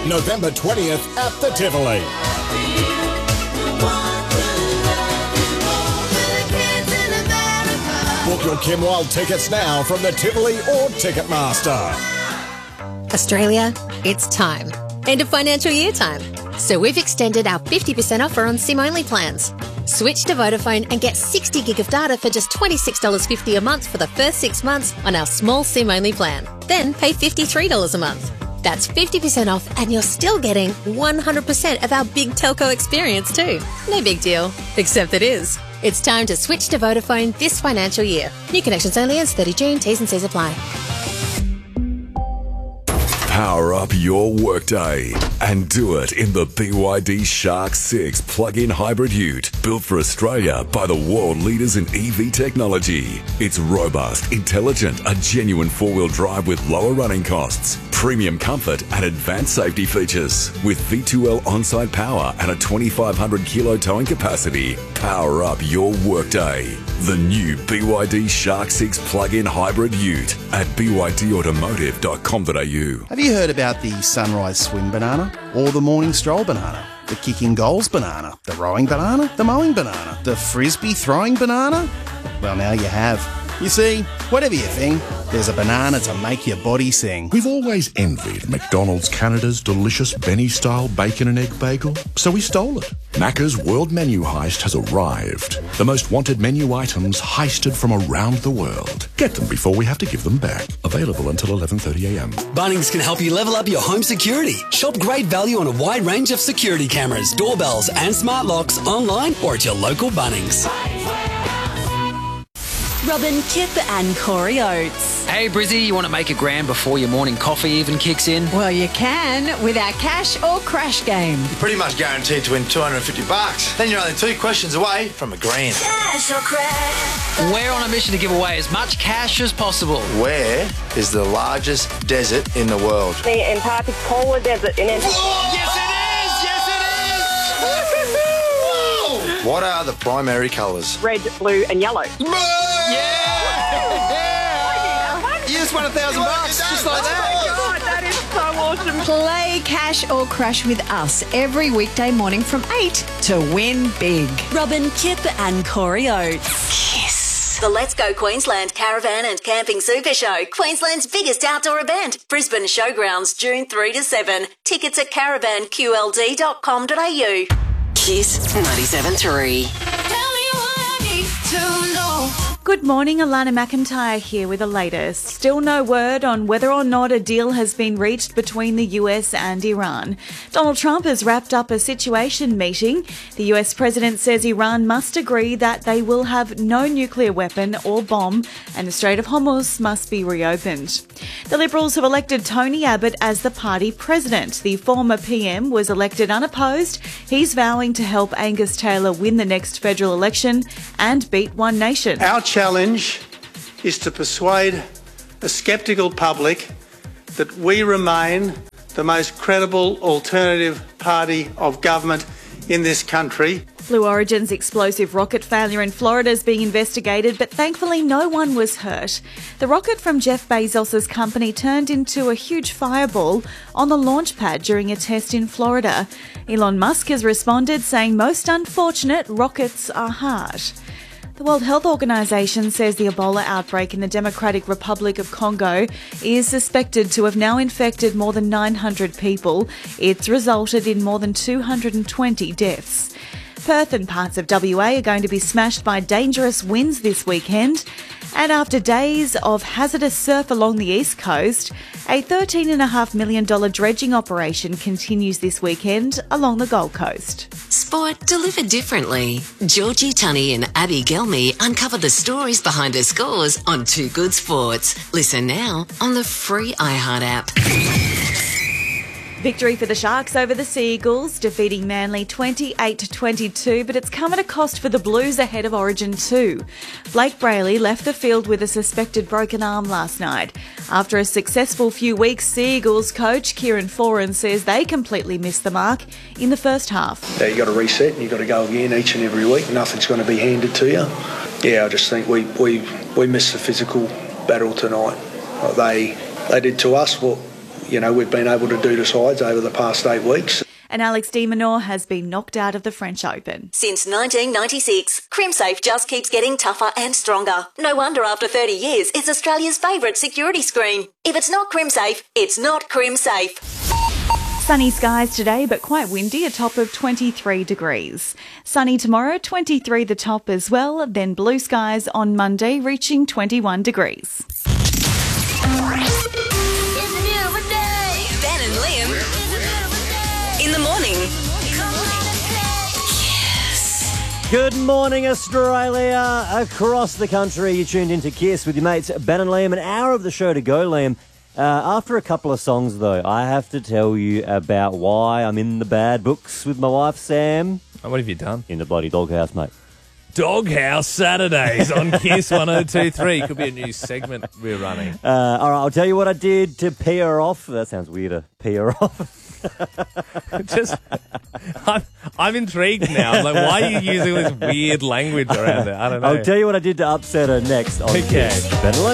November 20th at the Tivoli. Book your Kim Wilde tickets now from the Tivoli or Ticketmaster. Australia, it's time. End of financial year time. So we've extended our 50% offer on SIM-only plans. Switch to Vodafone and get 60 gig of data for just $26.50 a month for the first 6 months on our small SIM-only plan. Then pay $53 a month. That's 50% off and you're still getting 100% of our big telco experience too. No big deal, except it is. It's time to switch to Vodafone this financial year. New connections only ends 30 June. T's and C's apply. Power up your workday and do it in the BYD Shark 6 plug-in hybrid ute, built for Australia by the world leaders in EV technology. It's robust, intelligent, a genuine four-wheel drive with lower running costs, premium comfort and advanced safety features. With V2L on-site power and a 2,500 kilo towing capacity, power up your workday. The new BYD Shark 6 plug-in hybrid ute at bydautomotive.com.au. Have you heard about the sunrise swim banana? Or the morning stroll banana? The kicking goals banana? The rowing banana? The mowing banana? The frisbee throwing banana? Well, now you have. You see, whatever you think, there's a banana to make your body sing. We've always envied McDonald's Canada's delicious Benny-style bacon and egg bagel, so we stole it. Macca's World Menu Heist has arrived. The most wanted menu items heisted from around the world. Get them before we have to give them back. Available until 11:30am. Bunnings can help you level up your home security. Shop great value on a wide range of security cameras, doorbells and smart locks online or at your local Bunnings. Robin, Kip and Corey Oates. Hey Brizzy, you want to make $1,000 before your morning coffee even kicks in? Well, you can with our cash or crash game. You're pretty much guaranteed to win $250. Then you're only 2 questions away from $1,000. Cash or crash. We're on a mission to give away as much cash as possible. Where is the largest desert in the world? The Antarctic Polar Desert in Antarctica. Yes, it is! Yes, it is! What are the primary colours? Red, blue and yellow. Yeah! You just won $1,000 just like that. Oh my God, that is so awesome. Play Cash or Crash with us every weekday morning from 8 to win big. Robin, Kip and Corey Oates. Kiss. The Let's Go Queensland Caravan and Camping Super Show, Queensland's biggest outdoor event. Brisbane Showgrounds, June 3 to 7. Tickets at caravanqld.com.au. Kiss 97.3. Good morning, Alana McIntyre here with the latest. Still no word on whether or not a deal has been reached between the US and Iran. Donald Trump has wrapped up a situation meeting. The US president says Iran must agree that they will have no nuclear weapon or bomb and the Strait of Hormuz must be reopened. The Liberals have elected Tony Abbott as the party president. The former PM was elected unopposed. He's vowing to help Angus Taylor win the next federal election and beat One Nation. Our challenge is to persuade a sceptical public that we remain the most credible alternative party of government in this country. Blue Origin's explosive rocket failure in Florida is being investigated, but thankfully no one was hurt. The rocket from Jeff Bezos' company turned into a huge fireball on the launch pad during a test in Florida. Elon Musk has responded, saying most unfortunate, rockets are hard. The World Health Organization says the Ebola outbreak in the Democratic Republic of Congo is suspected to have now infected more than 900 people. It's resulted in more than 220 deaths. Perth and parts of WA are going to be smashed by dangerous winds this weekend. And after days of hazardous surf along the east coast, a $13.5 million dredging operation continues this weekend along the Gold Coast. Sport delivered differently. Georgie Tunney and Abby Gelmy uncover the stories behind the scores on Too Good Sports. Listen now on the free iHeart app. Victory for the Sharks over the Sea Eagles, defeating Manly 28-22, but it's come at a cost for the Blues ahead of Origin 2. Blake Brayley left the field with a suspected broken arm last night. After a successful few weeks, Sea Eagles coach Kieran Foran says they completely missed the mark in the first half. Yeah, you've got to reset and you've got to go again each and every week. Nothing's going to be handed to you. Yeah, I just think we missed the physical battle tonight. They did to us what we've been able to do to sides over the past 8 weeks. And Alex de Minaur has been knocked out of the French Open. Since 1996, CrimSafe just keeps getting tougher and stronger. No wonder after 30 years, it's Australia's favourite security screen. If it's not CrimSafe, it's not CrimSafe. Sunny skies today, but quite windy, a top of 23 degrees. Sunny tomorrow, 23 the top as well, then blue skies on Monday, reaching 21 degrees. Ben and Liam in the morning. Good morning, Australia. Across the country, you tuned into Kiss with your mates Ben and Liam. An hour of the show to go, Liam. After a couple of songs, though, I have to tell you about why I'm in the bad books with my wife, Sam. Oh, what have you done? In the bloody doghouse, mate. Doghouse Saturdays on Kiss 102.3. Could be a new segment we're running. All right, I'll tell you what I did to pee her off. That sounds weirder. Pee her off. I'm intrigued now. I'm like, why are you using this weird language around it? I don't know. I'll tell you what I did to upset her next on Kiss. Ben and Liam.